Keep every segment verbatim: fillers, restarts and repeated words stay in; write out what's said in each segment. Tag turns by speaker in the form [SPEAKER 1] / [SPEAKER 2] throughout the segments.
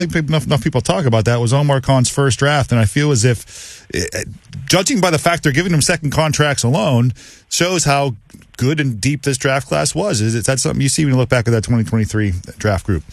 [SPEAKER 1] think enough, enough people talk about that was Omar Khan's first draft, and I feel as if, uh, judging by the fact they're giving him second contracts alone, shows how good and deep this draft class was. Is, is that something you see when you look back at that twenty twenty-three draft group?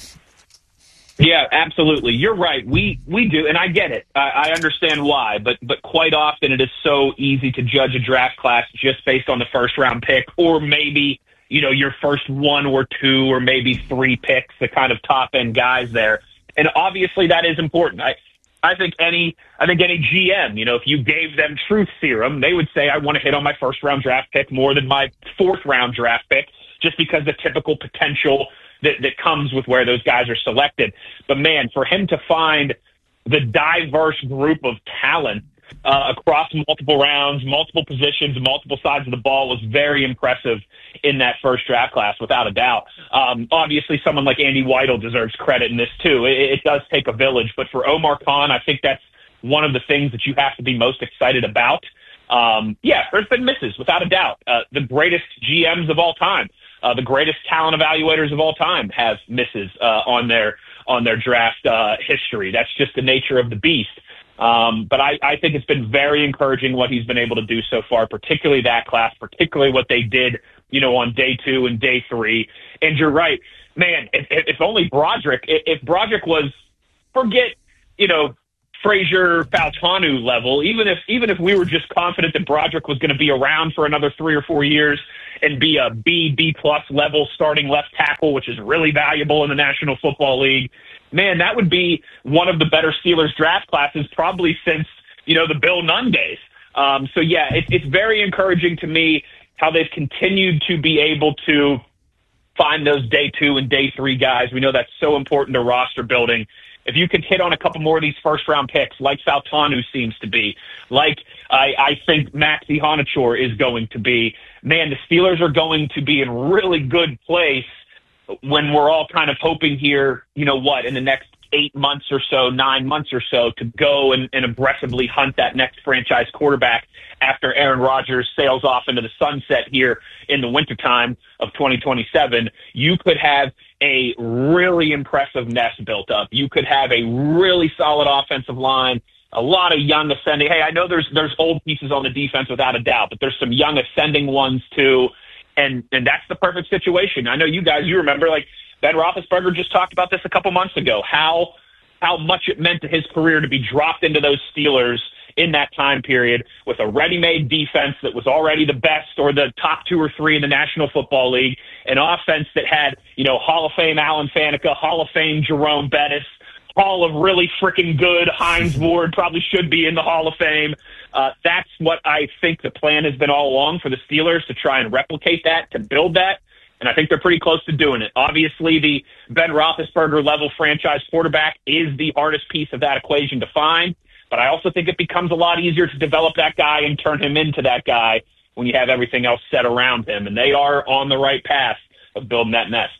[SPEAKER 2] Yeah, absolutely. You're right. We we do, and I get it. I, I understand why, but but quite often it is so easy to judge a draft class just based on the first round pick, or maybe you know your first one or two, or maybe three picks, the kind of top end guys there. And obviously that is important. I, I think any, I think any G M, you know, if you gave them truth serum, they would say, I want to hit on my first round draft pick more than my fourth round draft pick, just because the typical potential that, that comes with where those guys are selected. But man, for him to find the diverse group of talent uh, across multiple rounds, multiple positions, multiple sides of the ball was very impressive in that first draft class, without a doubt. Um, obviously, someone like Andy Weidel deserves credit in this, too. It, it does take a village. But for Omar Khan, I think that's one of the things that you have to be most excited about. Um, yeah, there's been misses, without a doubt. Uh, the greatest G Ms of all time, uh, the greatest talent evaluators of all time have misses uh, on their on their draft uh, history. That's just the nature of the beast. Um, but I, I think it's been very encouraging what he's been able to do so far, particularly that class, particularly what they did, you know, on day two and day three. And you're right, man, if, if only Broderick, if Broderick was, forget, you know, Frazier, Fautanu level, even if, even if we were just confident that Broderick was going to be around for another three or four years and be a B, B plus level starting left tackle, which is really valuable in the National Football League, man, that would be one of the better Steelers draft classes probably since, you know, the Bill Nunn days. Um, so, yeah, it, it's very encouraging to me how they've continued to be able to find those day two and day three guys. We know that's so important to roster building. If you can hit on a couple more of these first-round picks, like Fautanu seems to be, like I, I think Maxi Honachor is going to be, man, the Steelers are going to be in really good place when we're all kind of hoping here, you know what, in the next eight months or so, nine months or so, to go and, and aggressively hunt that next franchise quarterback after Aaron Rodgers sails off into the sunset here in the wintertime of twenty twenty-seven. You could have a really impressive nest built up. You could have a really solid offensive line, a lot of young ascending. Hey, I know there's there's old pieces on the defense without a doubt, but there's some young ascending ones too. And and that's the perfect situation. I know you guys, you remember, like, Ben Roethlisberger just talked about this a couple months ago, how how much it meant to his career to be dropped into those Steelers in that time period with a ready-made defense that was already the best or the top two or three in the National Football League, an offense that had, you know, Hall of Fame Alan Faneca, Hall of Fame Jerome Bettis, Hall of really freaking good Hines Ward, probably should be in the Hall of Fame. Uh, that's what I think the plan has been all along for the Steelers, to try and replicate that, to build that. And I think they're pretty close to doing it. Obviously, the Ben Roethlisberger level franchise quarterback is the hardest piece of that equation to find. But I also think it becomes a lot easier to develop that guy and turn him into that guy when you have everything else set around him. And they are on the right path of building that nest.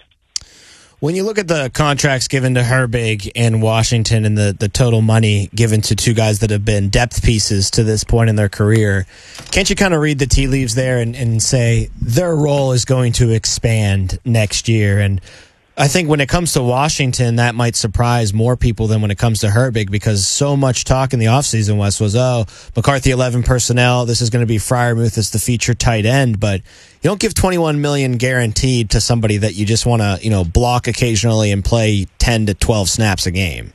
[SPEAKER 3] When you look at the contracts given to Herbig and Washington and the, the total money given to two guys that have been depth pieces to this point in their career, can't you kind of read the tea leaves there and, and say their role is going to expand next year? And I think when it comes to Washington, that might surprise more people than when it comes to Herbig, because so much talk in the offseason, Wes, was, oh, McCarthy eleven personnel, this is going to be Freiermuth as the feature tight end, but you don't give twenty-one million dollars guaranteed to somebody that you just want to, you know, block occasionally and play ten to twelve snaps a game.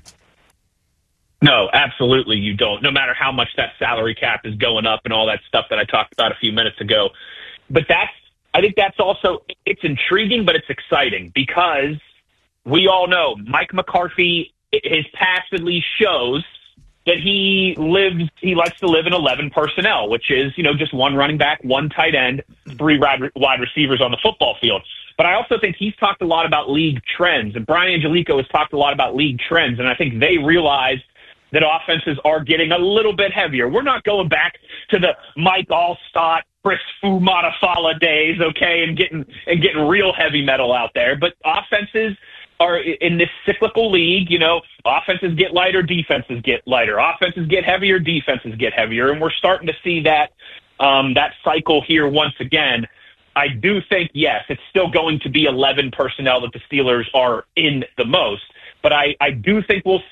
[SPEAKER 2] No, absolutely you don't, no matter how much that salary cap is going up and all that stuff that I talked about a few minutes ago. But that's, I think that's also, it's intriguing, but it's exciting, because we all know Mike McCarthy, his past at least shows that he lives, he likes to live in eleven personnel, which is, you know, just one running back, one tight end, three wide receivers on the football field. But I also think he's talked a lot about league trends, and Brian Angelico has talked a lot about league trends, and I think they realized that offenses are getting a little bit heavier. We're not going back to the Mike Allstott, Chris Fumatafala days, okay, and getting and getting real heavy metal out there. But offenses are in this cyclical league. You know, offenses get lighter, defenses get lighter. Offenses get heavier, defenses get heavier, and we're starting to see that um, that cycle here once again. I do think, yes, it's still going to be eleven personnel that the Steelers are in the most. but I, I do think we'll